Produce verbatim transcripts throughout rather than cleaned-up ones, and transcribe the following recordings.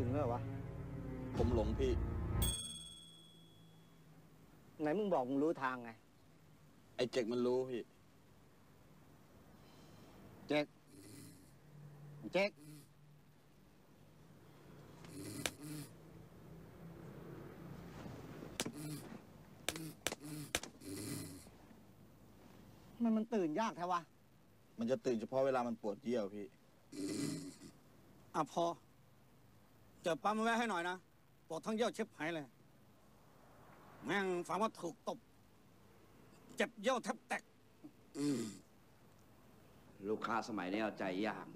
งแล้ววะผมหลงพี่ไหนมึงบอกมึงรู้ทางไงไอ้เจ๊กมันรู้พี่เจ๊กเจ๊กมันมันตื่นยากแท้วะมันจะตื่นเฉพาะเวลามันปวดเยี่ยวพี่อ่ะพอเจอปั๊มแวะให้หน่อยนะปวดทั้งเยี่ยวเช็บหายเลยแม่งฟังว่าถูกตบเจ็บเยี่ยวแทบแตกลูกค้าสมัยนี้เอาใจยาก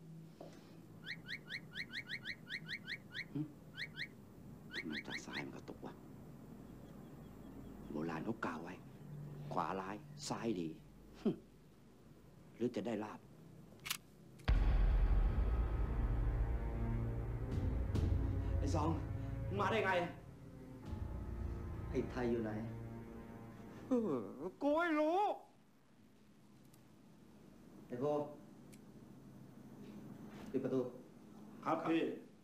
มันจากซ้ายมันก็ตกวะโบราณเขากล่าวไว้ขวาร้ายซ้ายดีหรือจะได้ลาบไอ้สองมาได้ไงไอ้ไทยอยู่ไหนกูไม่รู้ไอ้โบปิดประตูครับพี่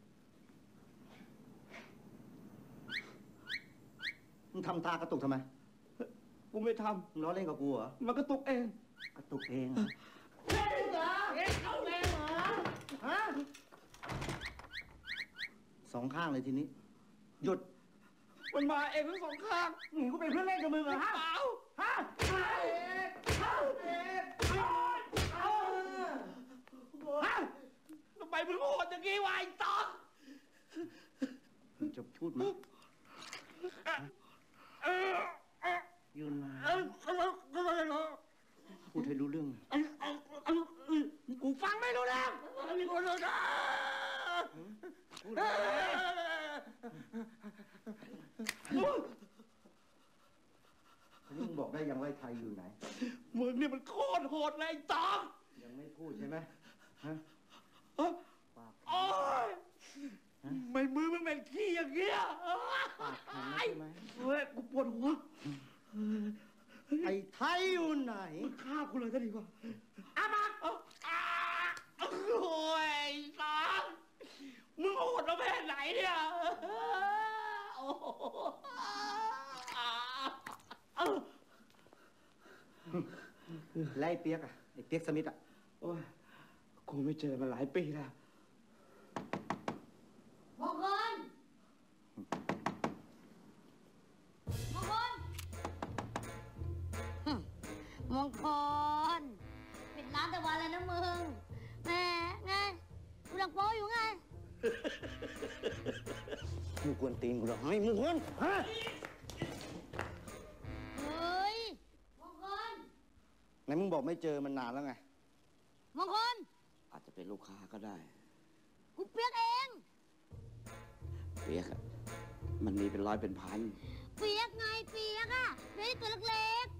มึงทำตากระตุกทำไมกูไม่ทำมึงล้อเล่นกับกูเหรอมันกระตุกเองกระตุกเองเหรอเล่นเหรอเล่นเอาเองเหรอฮะสองข้างเลยทีนี้หยุดมันมาเองทั้งสองข้างหนีกูเป็นเพื่อนเล่นกับมึงเหรอฮะเปล่าฮะเอกฮะเอกฮะทำไมมึงโหดอย่างนี้วะไอ้ตอกมึงจะพูดมั้ยยืนมาพูดให้รู้เรื่องกูฟังไม่รู้เรื่องไม่รู้เรื่องพูดอะไรนี่มึงบอกได้ยังว่าไอ้ไทยอยู่ไหนมึงนี่มันโคตรโหดเลยไอ้ตอกยังไม่พูดใช่ไหมฮะโอ้ยไม่มือมึงเป็นขี้อย่างเงี้ยปากแข็งใช่ไหมเฮ้ยกูปวดหัวไอ้ไทยอยู่ไหนมึงฆ่ากูเลยจะดีกว่าอาบักโอ้ยสองมึงโหดประเภทไหนเนี่ยโอ้ไล่เปียกอะไอ้เปียกสมิธอะโอ้ยกูไม่เจอมาหลายปีแล้วมงคลมงคลมงคลปิดร้านแต่วันแล้วนะมึงแหมไงกูหลังโป๊อยู่ไงมึงกวนตีนกูเหรอเฮ้ยมึงกวนฮะเฮ้ยมงคลไหนมึงบอกไม่เจอมันนานแล้วไงมงคลอาจจะเป็นลูกค้าก็ได้กูเปียกเองเปียกอะมันมีเป็นร้อยเป็นพันเปียกไงเปียกอะเปียกตัวเล็กๆ